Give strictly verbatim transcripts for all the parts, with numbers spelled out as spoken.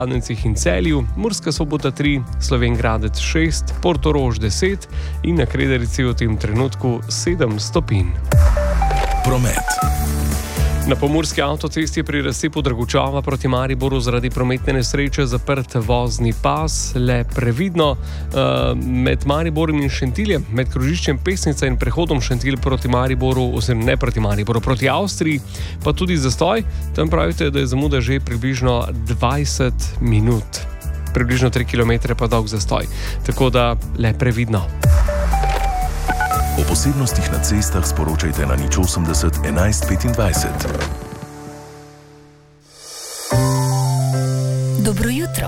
Radencih in Celju, Murska Sobota tri, Slovenj Gradec šest, Portorož deset in na Kredarici v tem trenutku sedem stopinj. Promet. Na pomurski avtocesti pri razcepu Dragučava proti Mariboru zaradi prometne nesreče zaprt vozni pas, le previdno. Med Mariborom in Šentiljem, med krožiščem Pesnica in prehodom Šentilj proti Mariboru, oziroma ne proti Mariboru, proti Avstriji, pa tudi zastoj. Tam pravite, da je zamuda že približno dvajset minut. Približno tri kilometre pa dolg zastoj. Tako da le previdno. O posebnostih na cestah sporočajte na nič osemdeset enajst petindvajset. Dobro jutro.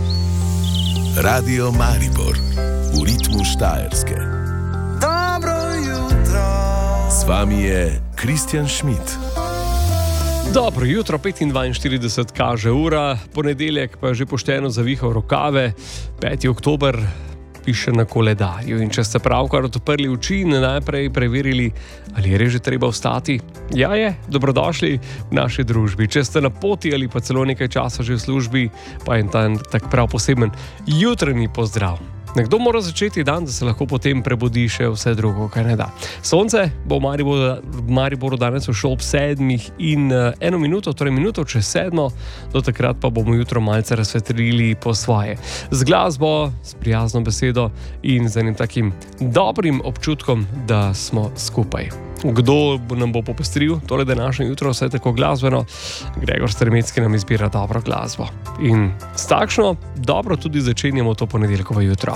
Radio Maribor v ritmu Štajerske. Dobro jutro. Z vami je Kristjan Schmidt. Dobro jutro, petindvainštirideset kaže ura, ponedeljek pa je že pošteno zavihal rokave, peti oktober. Piše na koledarju. In če ste pravkar odprli oči in najprej preverili, ali je res že treba vstati, ja je, dobrodošli v naši družbi. Če ste na poti ali pa celo nekaj časa že v službi, pa je tam tak prav poseben jutranji pozdrav. Nekdo mora začeti dan, da se lahko potem prebudi še vse drugo, kaj ne da. Sonce bo v Mariboru, v Mariboru danes všlo ob sedmih in eno minuto, torej minuto čez sedmo, do takrat pa bomo jutro malce razsvetlili po svoje. Z glasbo, s prijazno besedo in z enim takim dobrim občutkom, da smo skupaj. Kdo nam bo popestril tole današnje jutro, vse tako glasbeno? Gregor Stremecki nam izbira dobro glasbo. In s takšno dobro tudi začenjamo to ponedeljkovo jutro.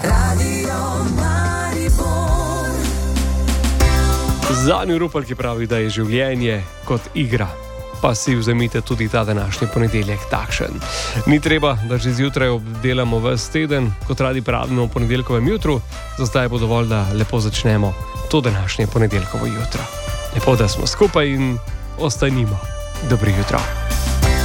Zadnji Rupel, ki pravi, da je življenje kot igra. Pa si vzemite tudi ta današnji ponedeljek takšen. Ni treba, da že zjutraj obdelamo ves teden, kot radi pravimo v ponedeljkovem jutru, za zdaj bo dovolj, da lepo začnemo to današnje ponedeljkovo jutro. Lepo, da smo skupaj in ostanimo. Dobro jutro.